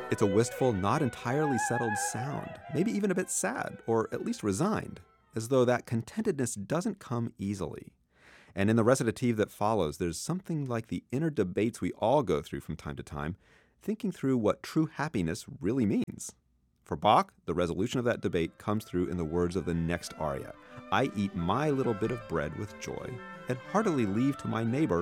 It's a wistful, not entirely settled sound, maybe even a bit sad, or at least resigned, as though that contentedness doesn't come easily. And in the recitative that follows, there's something like the inner debates we all go through from time to time, thinking through what true happiness really means. For Bach, the resolution of that debate comes through in the words of the next aria: I eat my little bit of bread with joy, and heartily leave to my neighbor